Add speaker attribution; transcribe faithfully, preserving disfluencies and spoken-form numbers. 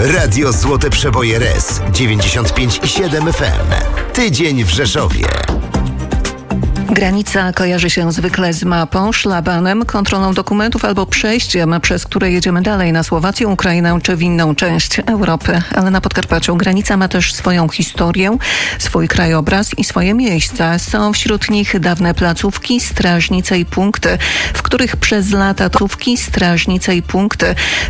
Speaker 1: Radio Złote Przeboje R E S dziewięćdziesiąt pięć i siedem F M. Tydzień w Rzeszowie.
Speaker 2: Granica kojarzy się zwykle z mapą, szlabanem, kontrolą dokumentów albo przejściem, przez które jedziemy dalej na Słowację, Ukrainę czy w inną część Europy. Ale na Podkarpaciu granica ma też swoją historię, swój krajobraz i swoje miejsca. Są wśród nich dawne placówki, strażnice i punkty, w których przez lata placówki, strażnice i punkty